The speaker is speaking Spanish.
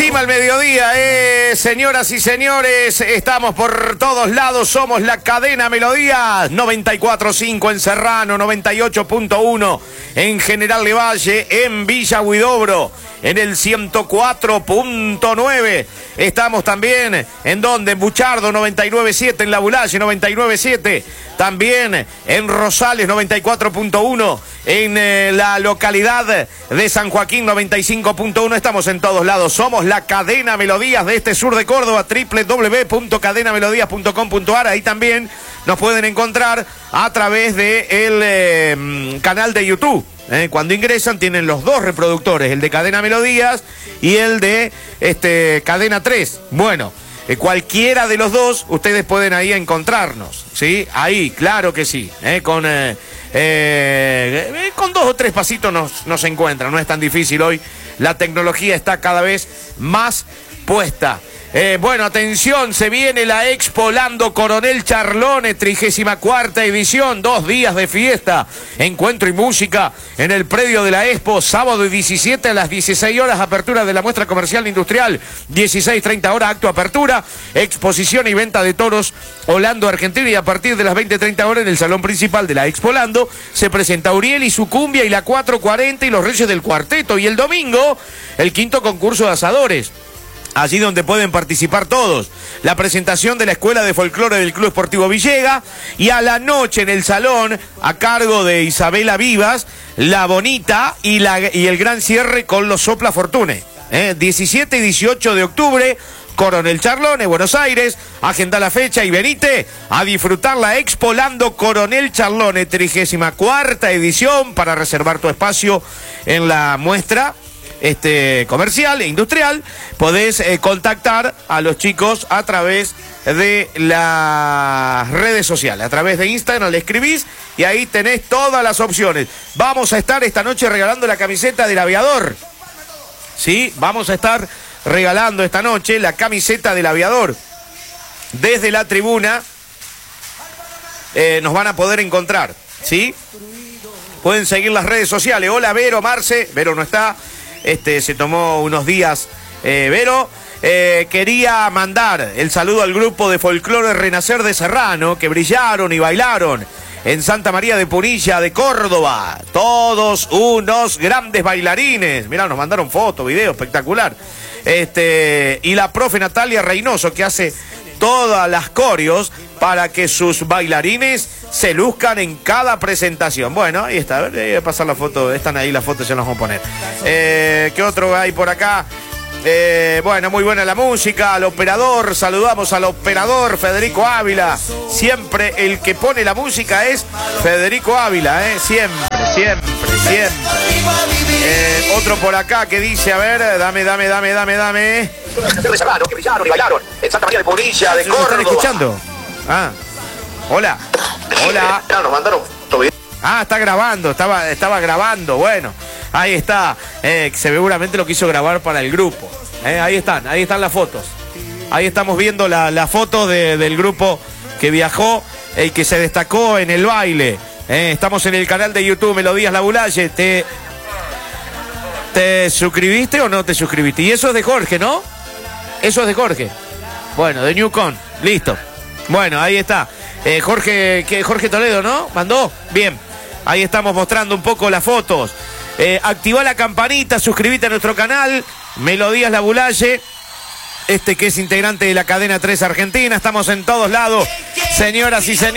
encima al mediodía, señoras y señores, estamos por todos lados, somos la cadena Melodías, 94.5 en Serrano, 98.1 en General Lavalle, en Villa Huidobro, en el 104.9. Estamos también, ¿en dónde? En Buchardo, 99.7, en La Bulalle, 99.7. También en Rosales, 94.1. En la localidad de San Joaquín, 95.1. Estamos en todos lados. Somos la cadena Melodías de este sur de Córdoba, www.cadenamelodías.com.ar. Ahí también nos pueden encontrar a través del canal de YouTube. Cuando ingresan tienen los dos reproductores, el de Cadena Melodías y el de Cadena 3. Bueno, cualquiera de los dos ustedes pueden ahí encontrarnos, ¿sí? Ahí, claro que sí. Con 2 o 3 pasitos nos encuentran, no es tan difícil hoy. La tecnología está cada vez más puesta. Bueno, atención, se viene la Expo Lando Coronel Charlone, 34ª edición, 2 días de fiesta, encuentro y música en el predio de la Expo, sábado 17 a las 16 horas, apertura de la muestra comercial e industrial, 16:30 horas, acto apertura, exposición y venta de toros Orlando, Argentina, y a partir de las 20:30 horas en el salón principal de la Expo Lando se presenta Uriel y su cumbia y la 440 y los Reyes del Cuarteto, y el domingo el 5º concurso de asadores. Allí donde pueden participar todos. La presentación de la Escuela de Folclore del Club Esportivo Villega. Y a la noche en el salón, a cargo de Isabela Vivas, La Bonita y el gran cierre con los Sopla Fortune. 17 y 18 de octubre, Coronel Charlone, Buenos Aires. Agenda la fecha y venite a disfrutar la Expo Lando Coronel Charlone, 34ª edición, para reservar tu espacio en la muestra comercial e industrial. Podés contactar a los chicos a través de las redes sociales, a través de Instagram, le escribís y ahí tenés todas las opciones. Vamos a estar esta noche regalando la camiseta del aviador. Sí, vamos a estar regalando esta noche la camiseta del aviador. Desde la tribuna nos van a poder encontrar, ¿sí? Pueden seguir las redes sociales. Hola Vero, Marce. Vero no está. Se tomó unos días, Vero. Quería mandar el saludo al grupo de folclore Renacer de Serrano, que brillaron y bailaron en Santa María de Punilla de Córdoba. Todos unos grandes bailarines. Mirá, nos mandaron fotos, video, espectacular. Y la profe Natalia Reynoso, que hace todas las coreos para que sus bailarines se luzcan en cada presentación. Bueno, ahí está, voy a pasar la foto, están ahí las fotos, ya las vamos a poner. ¿Qué otro hay por acá? Bueno, muy buena la música, al operador, saludamos al operador Federico Ávila. Siempre el que pone la música es Federico Ávila, siempre. Otro por acá que dice, a ver, dame. Que brillaron y bailaron en Santa María de Punilla de Córdoba. ¿Están escuchando? Ah, hola. Nos mandaron foto. Está grabando, estaba grabando, bueno, ahí está, seguramente lo quiso grabar para el grupo, ahí están las fotos, ahí estamos viendo las fotos del grupo que viajó y que se destacó en el baile. Estamos en el canal de YouTube Melodías La Bulalle. ¿Te suscribiste o no te suscribiste? Y eso es de Jorge, ¿no? Eso es de Jorge. Bueno, de Newcon, listo. Bueno, ahí está. Jorge Toledo, ¿no? ¿Mandó? Bien. Ahí estamos mostrando un poco las fotos. Activá la campanita, suscribite a nuestro canal, Melodías La Bulalle, que es integrante de la cadena 3 Argentina. Estamos en todos lados, señoras y señores.